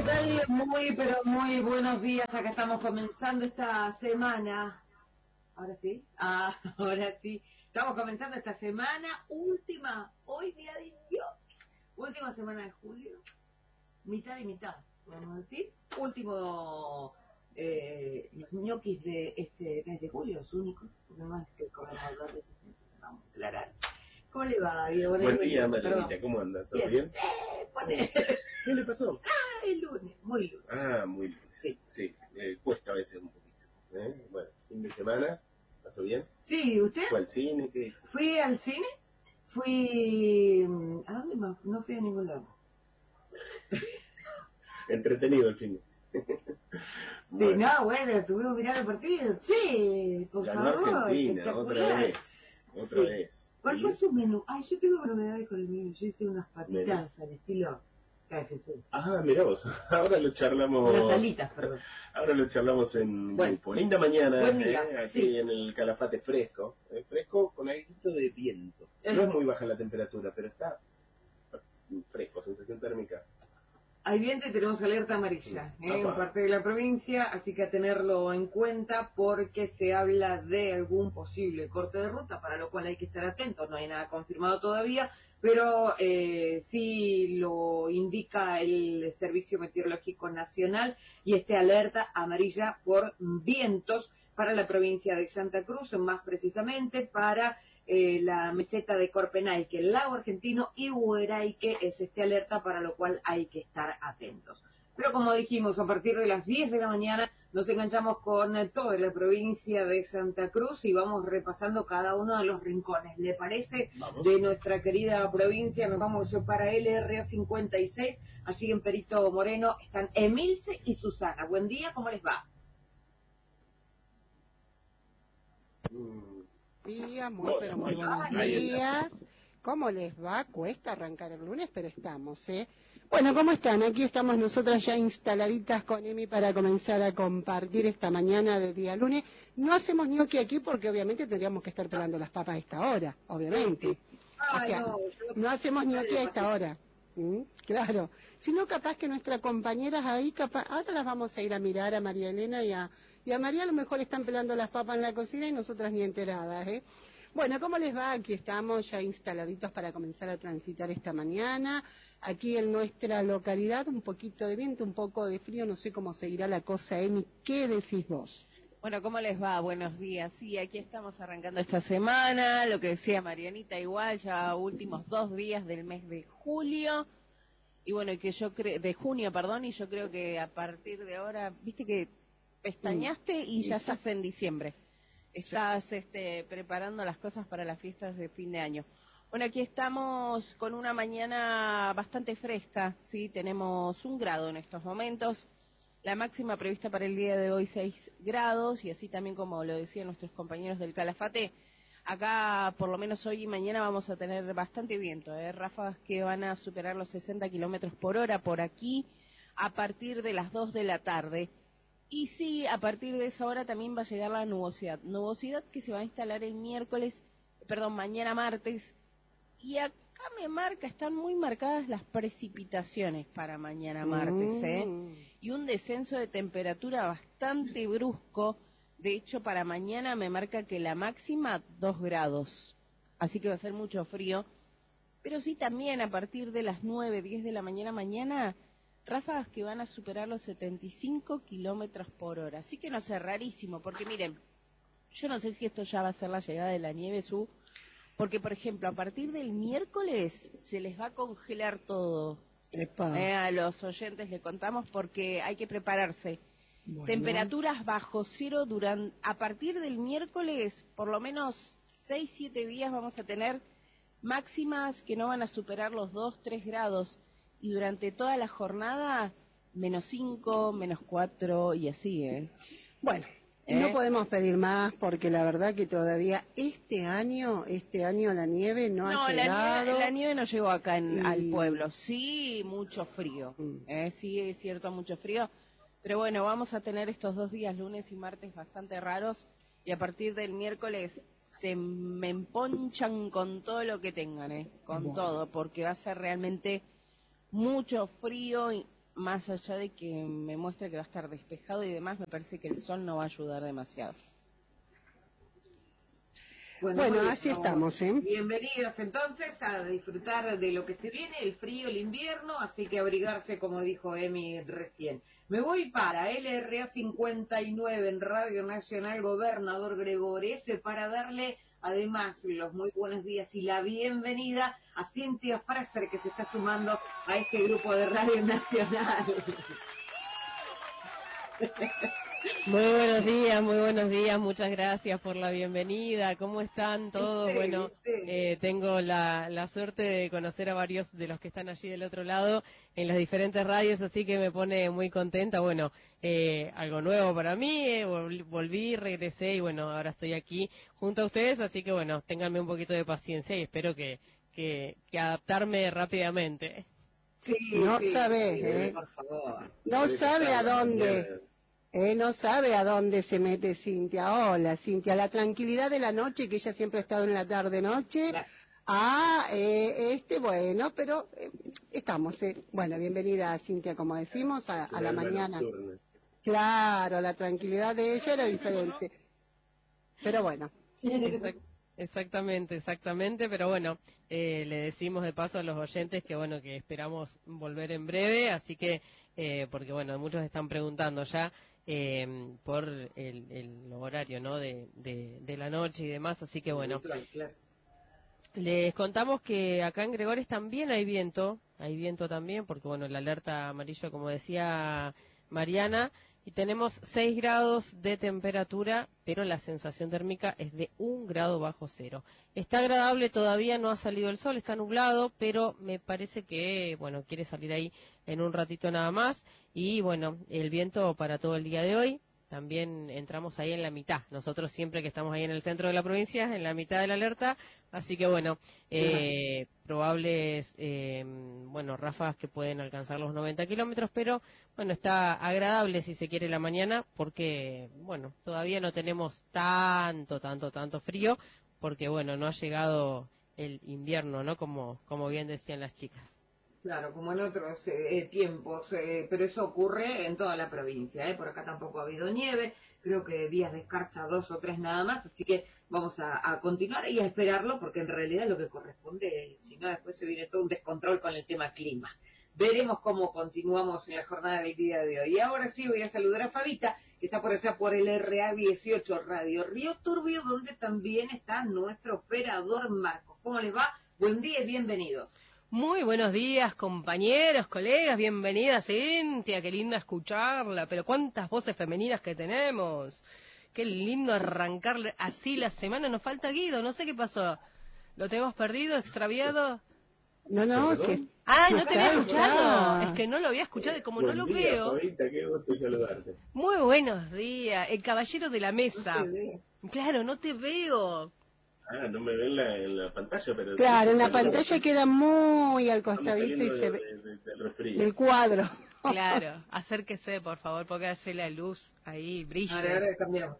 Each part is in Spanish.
tal? Pero muy buenos días. Acá estamos comenzando esta semana. ¿Ahora sí? Ahora sí. Estamos comenzando esta semana, hoy día de última semana de julio, mitad y mitad, vamos a decir. Último, los ñoquis de este mes de julio, los únicos, porque más que comemos dos veces, vamos a aclarar. ¿Cómo le va, Guido? Buen día, Marianita, ¿cómo anda? ¿Todo bien? ¿Qué le pasó? El lunes, muy lunes. Muy lunes. Sí, cuesta a veces un poquito. Bueno, fin de semana, ¿pasó bien? Sí, ¿usted? ¿Fue al cine? ¿Qué hizo? Fui al cine, ¿a dónde más? No fui a ningún lado más. Entretenido el fin. Bueno. Sí, no, bueno, estuvimos mirando el partido. Sí, por ganó favor. Argentina, otra vez. ¿Cuál fue su menú? Ay, yo tengo novedades con el menú. Yo hice unas patitas al estilo KFC. Mirá vos, ahora lo charlamos. Unas alitas, perdón. Ahora lo charlamos en grupo. Linda mañana, buen día. Aquí en el Calafate fresco. Fresco con algo de viento. No es muy baja la temperatura, pero está fresco, sensación térmica. Hay viento y tenemos alerta amarilla en parte de la provincia, así que a tenerlo en cuenta porque se habla de algún posible corte de ruta, para lo cual hay que estar atentos. No hay nada confirmado todavía, pero sí lo indica el Servicio Meteorológico Nacional y alerta amarilla por vientos para la provincia de Santa Cruz, más precisamente para la meseta de Corpenayque, el lago argentino y Hueraique es alerta, para lo cual hay que estar atentos. Pero como dijimos, a partir de las 10 de la mañana nos enganchamos con toda la provincia de Santa Cruz y vamos repasando cada uno de los rincones. ¿Le parece? Vamos. De nuestra querida provincia nos vamos para LRA 56, allí en Perito Moreno están Emilce y Susana. Buen día, ¿cómo les va? Muy buenos días. ¿Cómo les va? Cuesta arrancar el lunes, pero estamos, Bueno, ¿cómo están? Aquí estamos nosotras ya instaladitas con Emi para comenzar a compartir esta mañana de día lunes. No hacemos gnocchi aquí porque obviamente tendríamos que estar pelando las papas a esta hora, obviamente. O sea, no hacemos gnocchi a esta hora. Claro. Sino capaz que nuestras compañeras ahí, ahora las vamos a ir a mirar a María Elena y a María a lo mejor están pelando las papas en la cocina y nosotras ni enteradas, Bueno, ¿cómo les va? Aquí estamos ya instaladitos para comenzar a transitar esta mañana. Aquí en nuestra localidad, un poquito de viento, un poco de frío, no sé cómo seguirá la cosa, Emi. ¿Qué decís vos? Bueno, ¿cómo les va? Buenos días. Sí, aquí estamos arrancando esta semana, lo que decía Marianita, igual, ya últimos 2 días del mes de julio. Y bueno, que yo creo, de junio, perdón, y yo creo que a partir de ahora, viste que pestañaste y ya estás en diciembre. Estás preparando las cosas para las fiestas de fin de año. Bueno, aquí estamos con una mañana bastante fresca, ¿sí? Tenemos 1 grado en estos momentos. La máxima prevista para el día de hoy 6 grados, y así también como lo decían nuestros compañeros del Calafate, acá por lo menos hoy y mañana vamos a tener bastante viento, ráfagas que van a superar los 60 kilómetros por hora por aquí a partir de las 2 de la tarde. Y sí, a partir de esa hora también va a llegar la nubosidad que se va a instalar el mañana martes, y acá me marca, están muy marcadas las precipitaciones para mañana martes, y un descenso de temperatura bastante brusco. De hecho, para mañana me marca que la máxima 2 grados, así que va a ser mucho frío, pero sí también a partir de las 9, 10 de la mañana, ráfagas que van a superar los 75 kilómetros por hora. Así que no sé, rarísimo, porque miren, yo no sé si esto ya va a ser la llegada de la nieve, porque por ejemplo, a partir del miércoles se les va a congelar todo. A los oyentes le contamos porque hay que prepararse. Bueno. Temperaturas bajo cero a partir del miércoles, por lo menos 6-7 días vamos a tener máximas que no van a superar los 2-3 grados. Y durante toda la jornada, -5, -4 y así, Bueno, no podemos pedir más porque la verdad que todavía este año la nieve no ha llegado. La nieve no llegó acá al pueblo. Sí, mucho frío. Sí, es cierto, mucho frío. Pero bueno, vamos a tener estos 2 días, lunes y martes, bastante raros. Y a partir del miércoles se me emponchan con todo lo que tengan, con todo, porque va a ser realmente mucho frío más allá de que me muestra que va a estar despejado y demás, me parece que el sol no va a ayudar demasiado. Bueno, así estamos, ¿eh? Bienvenidos entonces a disfrutar de lo que se viene, el frío, el invierno, así que abrigarse, como dijo Emi recién. Me voy para LRA 59 en Radio Nacional Gobernador Gregores para darle además los muy buenos días y la bienvenida a Cintia Fraser, que se está sumando a este grupo de Radio Nacional. Muy buenos días, muchas gracias por la bienvenida. ¿Cómo están todos? Bueno, tengo la suerte de conocer a varios de los que están allí del otro lado en las diferentes radios, así que me pone muy contenta. Bueno, algo nuevo para mí, volví, regresé y bueno, ahora estoy aquí junto a ustedes, así que bueno, ténganme un poquito de paciencia y espero que adaptarme rápidamente. Sí, no sabe, por favor. No sabe a dónde. No sabe a dónde se mete Cintia. Hola, Cintia. La tranquilidad de la noche, que ella siempre ha estado en la tarde-noche. Bueno, pero estamos. Bueno, bienvenida, Cintia, como decimos, a la mañana. Nocturna. Claro, la tranquilidad de ella era diferente. Pero bueno. Exactamente, pero bueno, le decimos de paso a los oyentes que bueno, que esperamos volver en breve, así que, porque bueno, muchos están preguntando ya por el horario, ¿no? De la noche y demás, así que bueno, les contamos que acá en Gregores también hay viento también, porque bueno, la alerta amarillo, como decía Mariana, y tenemos 6 grados de temperatura, pero la sensación térmica es de 1 grado bajo cero. Está agradable, todavía no ha salido el sol, está nublado, pero me parece que, bueno, quiere salir ahí en un ratito nada más. Y bueno, el viento para todo el día de hoy, también entramos ahí en la mitad. Nosotros siempre que estamos ahí en el centro de la provincia, en la mitad de la alerta, así que bueno, probables, bueno, ráfagas que pueden alcanzar los 90 kilómetros, pero bueno, está agradable si se quiere la mañana, porque bueno, todavía no tenemos tanto frío, porque bueno, no ha llegado el invierno, ¿no? Como bien decían las chicas. Claro, como en otros tiempos, pero eso ocurre en toda la provincia, por acá tampoco ha habido nieve, creo que días de escarcha 2 o 3 nada más, así que vamos a continuar y a esperarlo, porque en realidad es lo que corresponde, si no después se viene todo un descontrol con el tema clima. Veremos cómo continuamos en la jornada del día de hoy. Y ahora sí voy a saludar a Fabita, que está por allá por el RA 18 Radio Río Turbio, donde también está nuestro operador Marcos. ¿Cómo les va? Buen día y bienvenidos. Muy buenos días, compañeros, colegas, bienvenida Cintia, qué linda escucharla, pero cuántas voces femeninas que tenemos, qué lindo arrancar así la semana, nos falta Guido, no sé qué pasó, ¿lo tenemos perdido, extraviado? No, sí. ¿No te había escuchado? Es que no lo había escuchado y como no lo veo... Fabita, qué gusto saludarte. Muy buenos días, el caballero de la mesa. Claro, no te veo. No me ven en la pantalla, pero... Claro, en la pantalla queda muy al costadito y se ve del cuadro. Claro, acérquese, por favor, porque hace la luz ahí, brilla. Ahora cambiamos.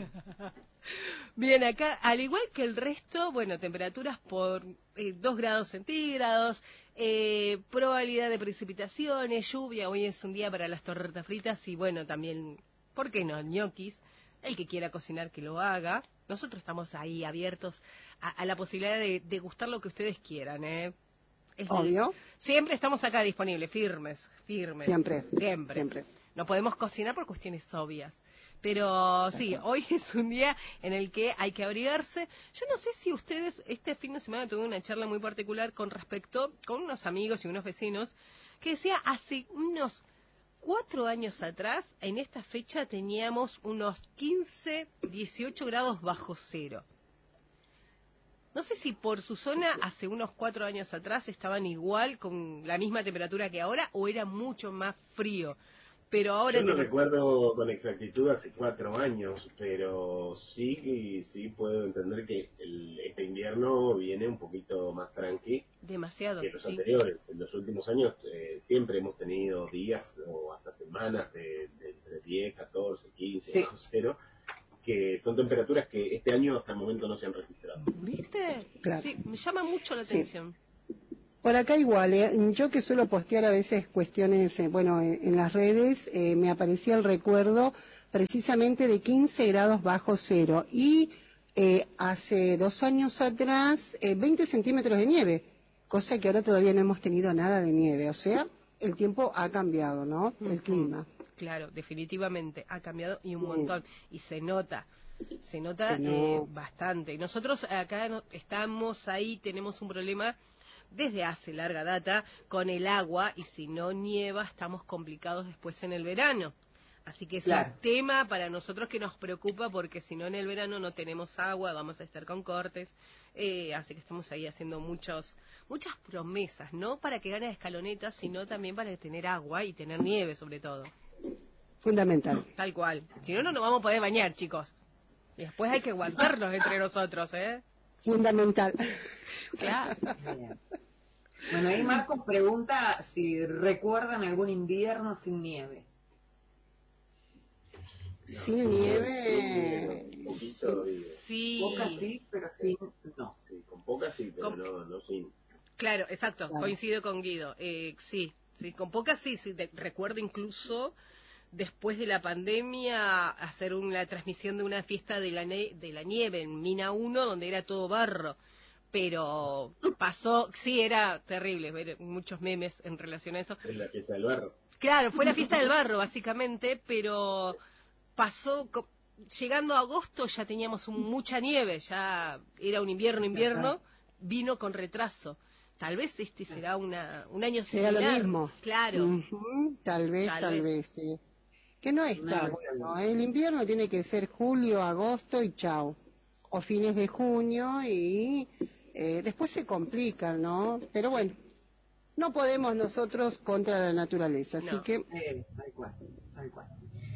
Bien, acá, al igual que el resto, bueno, temperaturas por 2 grados centígrados, probabilidad de precipitaciones, lluvia, hoy es un día para las torretas fritas y bueno, también, ¿por qué no? Ñoquis. El que quiera cocinar que lo haga. Nosotros estamos ahí abiertos a la posibilidad de degustar lo que ustedes quieran, Obvio. Siempre estamos acá disponibles, firmes. Siempre. No podemos cocinar por cuestiones obvias. Pero sí, hoy es un día en el que hay que abrigarse. Yo no sé si ustedes, este fin de semana tuve una charla muy particular con unos amigos y unos vecinos, que decía hace unos 4 años atrás, en esta fecha teníamos unos 15, 18 grados bajo cero. No sé si por su zona hace unos 4 años atrás estaban igual, con la misma temperatura que ahora, o era mucho más frío. Pero ahora yo no recuerdo con exactitud hace 4 años, pero sí puedo entender que este invierno viene un poquito más tranqui. Demasiado, que los anteriores. En los últimos años siempre hemos tenido días o hasta semanas de entre 10, 14, 15, bajo cero, que son temperaturas que este año hasta el momento no se han registrado. ¿Viste? Claro. Sí, me llama mucho la atención. Por acá igual, yo que suelo postear a veces cuestiones, en las redes, me aparecía el recuerdo precisamente de 15 grados bajo cero y hace 2 años atrás 20 centímetros de nieve, cosa que ahora todavía no hemos tenido nada de nieve, o sea, el tiempo ha cambiado, ¿no? El clima. Claro, definitivamente ha cambiado y un montón, y se nota bastante. Y nosotros acá estamos ahí, tenemos un problema desde hace larga data con el agua, y si no nieva estamos complicados después en el verano. Así que es un tema para nosotros que nos preocupa, porque si no en el verano no tenemos agua, vamos a estar con cortes, así que estamos ahí haciendo muchas promesas, no para que gane Escaloneta, sino también para tener agua y tener nieve sobre todo. Fundamental. Tal cual, si no, no nos vamos a poder bañar, chicos. Y después hay que aguantarnos entre nosotros, ¿eh? Fundamental. Claro. Bueno, ahí Marcos pregunta si recuerdan algún invierno sin nieve. Sin nieve. Sí. Poca sí, pero sin no. Sí, con poca sí, pero no sin. Claro, exacto, coincido con Guido. Sí, con poca sí, recuerdo incluso después de la pandemia hacer una transmisión de una fiesta de la nieve en Mina 1, donde era todo barro. Pero pasó, sí, era terrible ver muchos memes en relación a eso. Es la fiesta del barro. Claro, fue la fiesta del barro, básicamente, pero pasó, llegando a agosto ya teníamos mucha nieve, ya era un invierno, vino con retraso. Tal vez este será un año similar. Sea lo mismo. Claro. Tal vez, sí. Que no está bueno. El invierno tiene que ser julio, agosto y chao. O fines de junio y después se complican, ¿no? Pero bueno, no podemos nosotros contra la naturaleza, así que... Tal cual.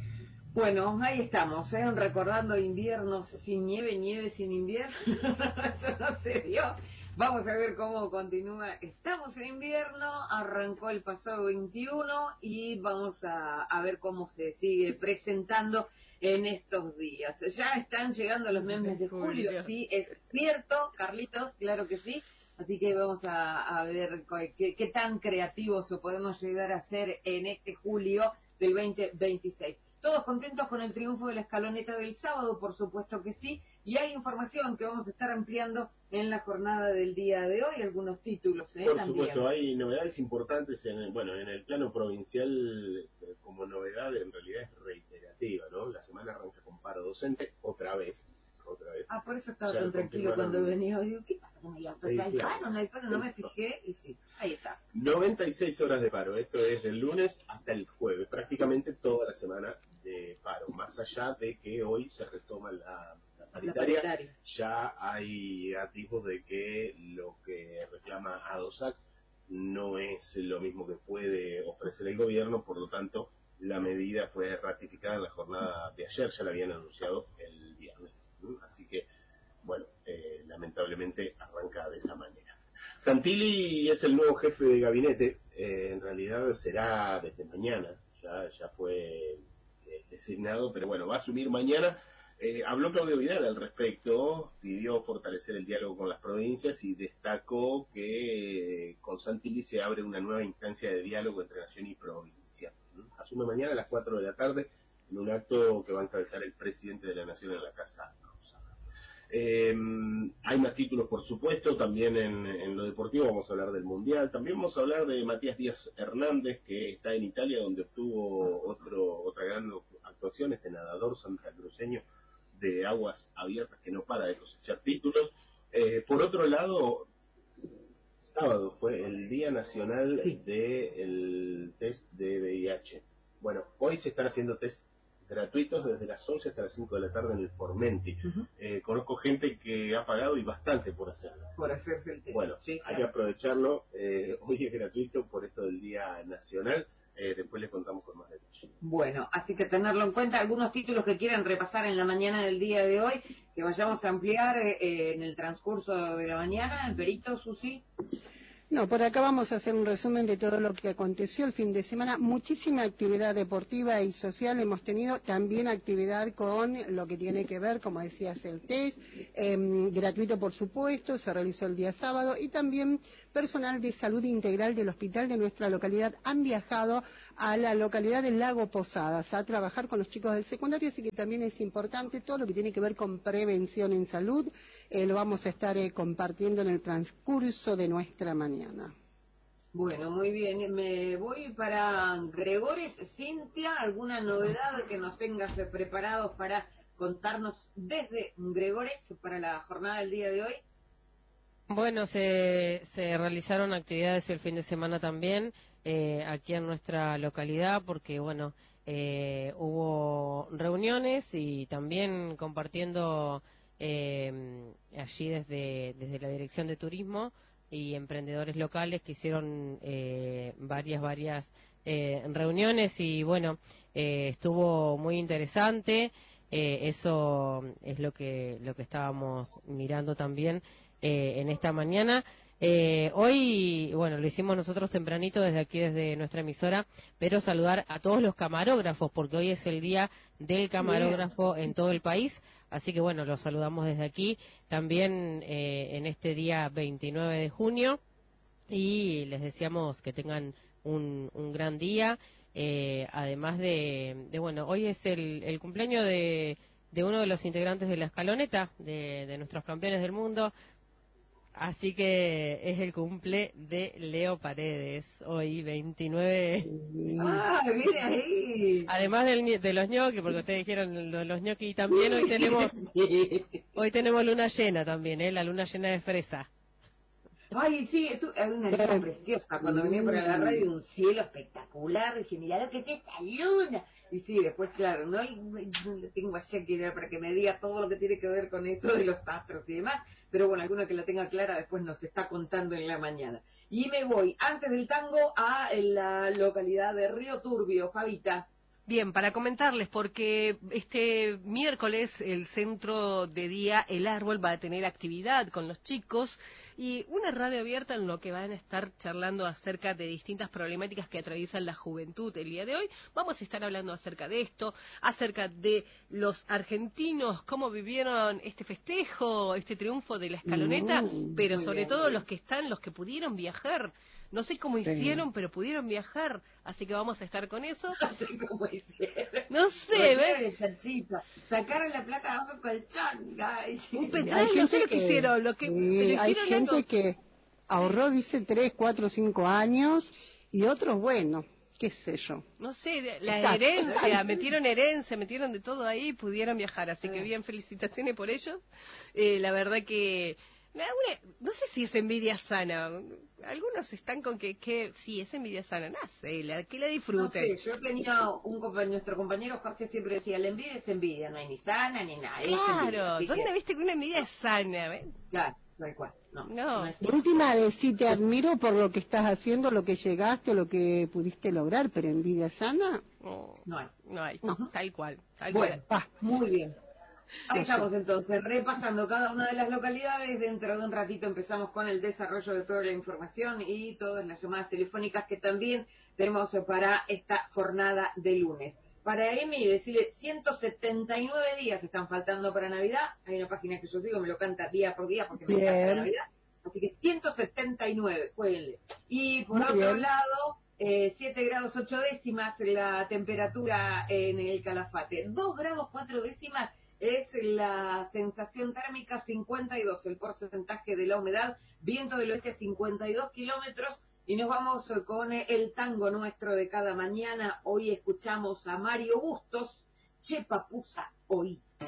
Bueno, ahí estamos, recordando inviernos sin nieve, nieve sin invierno. Eso no se dio. Vamos a ver cómo continúa. Estamos en invierno, arrancó el pasado 21 y vamos a ver cómo se sigue presentando en estos días. Ya están llegando los memes de julio, sí, es cierto, Carlitos, claro que sí. Así que vamos a ver qué tan creativos podemos llegar a ser en este julio del 2026. Todos contentos con el triunfo de la Escaloneta del sábado, por supuesto que sí, y hay información que vamos a estar ampliando en la jornada del día de hoy, algunos títulos. Por también. Supuesto, hay novedades importantes en el plano provincial. Como novedad, en realidad es reiterativa, ¿no? La semana arranca con paro docente, otra vez. Ah, por eso estaba tan tranquilo cuando venía. Digo, ¿qué pasa con ella? ¿Hay paro? No me fijé y sí, ahí está. 96 horas de paro, esto es del lunes hasta el jueves, prácticamente toda la semana de paro, más allá de que hoy se retoma la paritaria. Ya hay atisbos de que lo que reclama ADOSAC no es lo mismo que puede ofrecer el gobierno, por lo tanto la medida fue ratificada en la jornada de ayer, ya la habían anunciado el viernes, así que bueno, lamentablemente arranca de esa manera. Santilli es el nuevo jefe de gabinete, en realidad será desde mañana, ya fue designado, pero bueno, va a asumir mañana. Habló Claudio Vidal al respecto, pidió fortalecer el diálogo con las provincias y destacó que con Santilli se abre una nueva instancia de diálogo entre nación y provincia. Asume mañana a las 4 de la tarde en un acto que va a encabezar el presidente de la Nación en la Casa Rosada. Hay más títulos, por supuesto, también en lo deportivo vamos a hablar del Mundial, también vamos a hablar de Matías Díaz Hernández, que está en Italia, donde obtuvo otra gran actuación, este nadador santacruceño de aguas abiertas que no para de cosechar títulos. Por otro lado, sábado fue el Día Nacional del Test de VIH. Bueno, hoy se están haciendo test gratuitos desde las 11 hasta las 5 de la tarde en el Formenti. Conozco gente que ha pagado y bastante por hacerlo. Por hacerse el test. Bueno, hay que aprovecharlo. Hoy es gratuito por esto del Día Nacional. Después les contamos con más detalle. Bueno, así que tenerlo en cuenta. Algunos títulos que quieran repasar en la mañana del día de hoy, que vayamos a ampliar en el transcurso de la mañana. El Perito, Susi. No, por acá vamos a hacer un resumen de todo lo que aconteció el fin de semana. Muchísima actividad deportiva y social hemos tenido, también actividad con lo que tiene que ver, como decías, el test, gratuito por supuesto, se realizó el día sábado, y también personal de salud integral del hospital de nuestra localidad han viajado a la localidad del Lago Posadas a trabajar con los chicos del secundario, así que también es importante todo lo que tiene que ver con prevención en salud, lo vamos a estar compartiendo en el transcurso de nuestra mañana. Bueno, muy bien. Me voy para Gregores. Cintia, ¿alguna novedad que nos tengas preparados para contarnos desde Gregores para la jornada del día de hoy? Bueno, se realizaron actividades el fin de semana también aquí en nuestra localidad porque, bueno, hubo reuniones y también compartiendo allí desde la Dirección de Turismo y emprendedores locales que hicieron varias reuniones y bueno, estuvo muy interesante, eso es lo que estábamos mirando también en esta mañana. Hoy, bueno, lo hicimos nosotros tempranito desde aquí, desde nuestra emisora, pero saludar a todos los camarógrafos, porque hoy es el día del camarógrafo en todo el país, así que bueno, los saludamos desde aquí, también en este día 29 de junio, y les deseamos que tengan un gran día, además bueno, hoy es el cumpleaños de uno de los integrantes de la escaloneta, de nuestros campeones del mundo. Así que es el cumple de Leo Paredes, hoy 29. ¡Ah, mire ahí! Además de los ñoquis, porque ustedes dijeron lo de los ñoquis, también hoy tenemos luna llena también, la luna llena de fresa. Ay, sí, es una luna preciosa. Cuando venía por la radio, un cielo espectacular. Dije, mira lo que es esta luna. Y sí, después, claro, no le tengo a Shakira para que me diga todo lo que tiene que ver con esto de los astros y demás. Pero bueno, alguna que la tenga clara después nos está contando en la mañana. Y me voy, antes del tango, a la localidad de Río Turbio. Fabita. Bien, para comentarles, porque este miércoles el centro de día El Árbol va a tener actividad con los chicos y una radio abierta en lo que van a estar charlando acerca de distintas problemáticas que atraviesan la juventud el día de hoy. Vamos a estar hablando acerca de esto, acerca de los argentinos, cómo vivieron este festejo, este triunfo de la escaloneta, pero sobre todo los que pudieron viajar. No sé cómo hicieron, pero pudieron viajar, así que vamos a estar con eso. No sé cómo hicieron. No sé, ¿ves? Sacaron la plata bajo el colchón. Un petróleo, no sé lo que hicieron. Hay gente que ahorró, dice, 3, 4, 5 años, y otros, bueno, qué sé yo. No sé, la herencia, metieron de todo ahí, pudieron viajar, así que bien, felicitaciones por ello. La verdad que... no sé si es envidia sana. Algunos están con que sí, es envidia sana. No sé, que la disfruten. No sé, yo tenía nuestro compañero Jorge siempre decía, la envidia es envidia, no hay ni sana ni nada. Claro, ¿dónde viste que una envidia es sana? Claro, tal cual. No. De última, sí te admiro por lo que estás haciendo, lo que llegaste, lo que pudiste lograr, pero envidia sana no hay, tal cual. Bueno, muy bien. Ahí estamos entonces, repasando cada una de las localidades. Dentro de un ratito empezamos con el desarrollo de toda la información y todas las llamadas telefónicas que también tenemos para esta jornada de lunes. Para Emi, decirle 179 días están faltando para Navidad. Hay una página que yo sigo, me lo canta día por día porque me encanta Navidad. Así que 179, jueguenle. Y por otro lado, 7 grados 8 décimas la temperatura en el Calafate. 2 grados 4 décimas es la sensación térmica, 52 el porcentaje de la humedad, viento del oeste 52 kilómetros, y nos vamos con el tango nuestro de cada mañana. Hoy escuchamos a Mario Bustos, Che Papusa, hoy.